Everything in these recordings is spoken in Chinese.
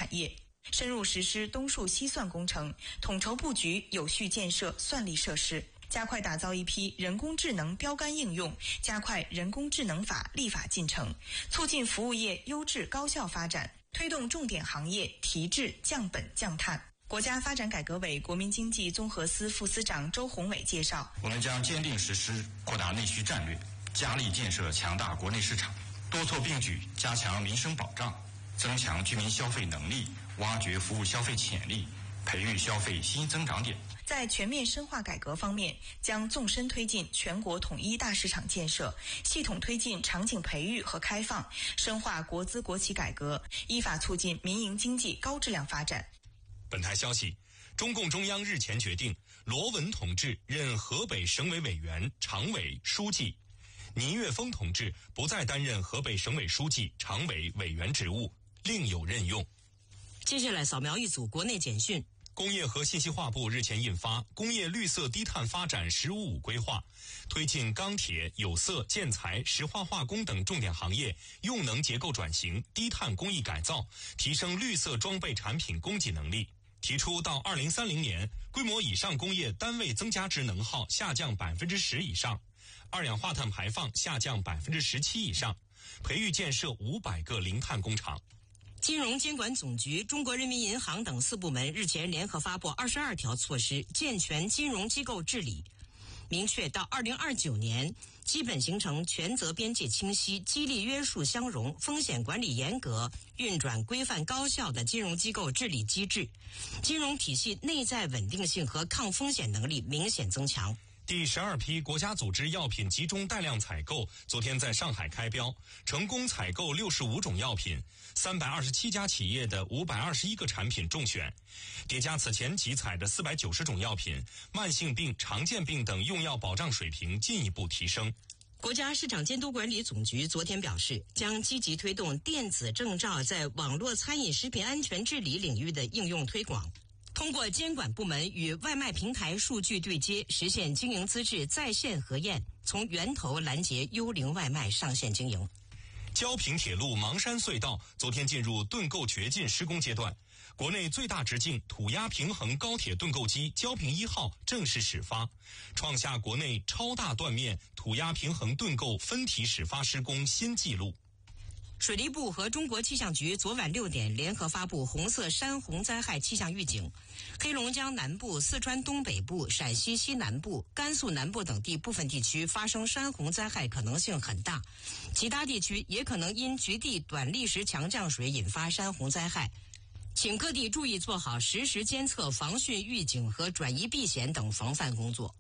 业，深入实施东数西算工程，统筹布局有序建设算力设施，加快打造一批人工智能标杆应用，加快人工智能法立法进程，促进服务业优质高效发展，推动重点行业提质降本降碳。国家发展改革委国民经济综合司副司长周宏伟介绍， 我们将坚定实施扩大内需战略，加力建设强大国内市场，多措并举加强民生保障，增强居民消费能力，挖掘服务消费潜力，培育消费新增长点。 在全面深化改革方面，将纵深推进全国统一大市场建设，系统推进场景培育和开放，深化国资国企改革，依法促进民营经济高质量发展。 本台消息，中共中央日前决定，罗文同志任河北省委委员、常委、书记，倪岳峰同志不再担任河北省委书记、常委、委员职务，另有任用。 接下来扫描一组国内简讯。 工业和信息化部日前印发《工业绿色低碳发展“十五五”规划》，推进钢铁、有色、建材、石化化工等重点行业用能结构转型、低碳工艺改造，提升绿色装备产品供给能力。提出到2030年，规模以上工业单位增加值能耗下降10%以上，二氧化碳排放下降17%以上，培育建设500个零碳工厂。 金融监管总局、中国人民银行等4部门日前联合发布22条措施，健全金融机构治理，明确到2029年基本形成权责边界清晰、激励约束相容、风险管理严格、运转规范高效的金融机构治理机制，金融体系内在稳定性和抗风险能力明显增强。 第12批国家组织药品集中带量采购昨天在上海开标，成功采购65种药品，327家企业的521个产品中选，叠加此前集采的490种药品，慢性病、常见病等用药保障水平进一步提升。 国家市场监督管理总局昨天表示，将积极推动电子证照在网络餐饮食品安全治理领域的应用推广，通过监管部门与外卖平台数据对接，实现经营资质在线核验，从源头拦截幽灵外卖上线经营。 胶平铁路芒山隧道昨天进入盾构掘进施工阶段，国内最大直径土压平衡高铁盾构机胶平1号正式始发，创下国内超大断面土压平衡盾构分体始发施工新纪录。 水利部和中国气象局昨晚6点联合发布红色山洪灾害气象预警，黑龙江南部、四川东北部、陕西西南部、甘肃南部等地部分地区发生山洪灾害可能性很大，其他地区也可能因局地短历时强降水引发山洪灾害，请各地注意做好实时监测、防汛预警和转移避险等防范工作。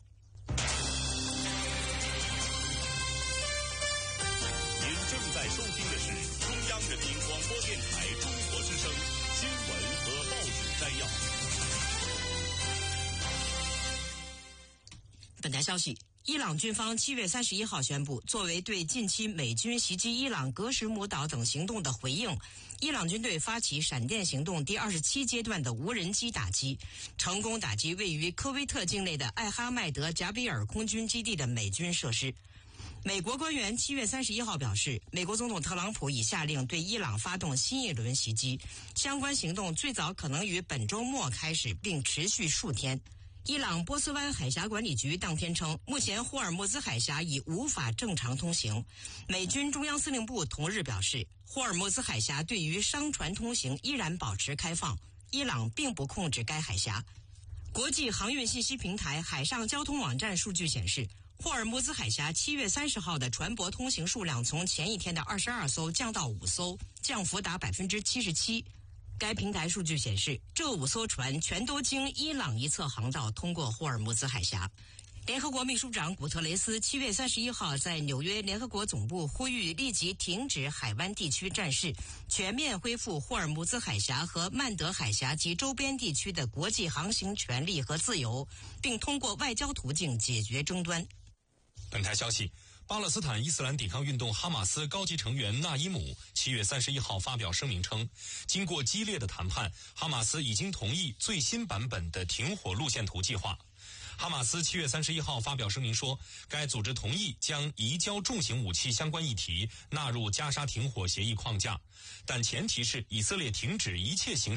您正在收听的是中央人民广播电台中国之声新闻和报纸摘要。 本台消息，伊朗军方7月31号宣布，作为对近期美军袭击伊朗格什姆岛等行动的回应，伊朗军队发起闪电行动第27阶段的无人机打击，成功打击位于科威特境内的艾哈迈德贾比尔空军基地的美军设施。美国官员7月31号表示，美国总统特朗普已下令对伊朗发动新一轮袭击，相关行动最早可能于本周末开始，并持续数天。伊朗波斯湾海峡管理局当天称，目前霍尔木兹海峡已无法正常通行。美军中央司令部同日表示，霍尔木兹海峡对于商船通行依然保持开放，伊朗并不控制该海峡。国际航运信息平台海上交通网站数据显示，霍尔木兹海峡7月30号的船舶通行数量从前一天的22艘降到5艘，降幅达77%。该平台数据显示，这5艘船全都经伊朗一侧航道通过霍尔木兹海峡。联合国秘书长古特雷斯7月31号在纽约联合国总部呼吁立即停止海湾地区战事，全面恢复霍尔木兹海峡和曼德海峡及周边地区的国际航行权利和自由，并通过外交途径解决争端。 本台消息，巴勒斯坦伊斯兰抵抗运动哈马斯高级成员纳伊姆7月31号发表声明称，经过激烈的谈判，哈马斯已经同意最新版本的停火路线图计划。哈马斯7月31号发表声明说，该组织同意将移交重型武器相关议题纳入加沙停火协议框架，但前提是以色列停止一切形式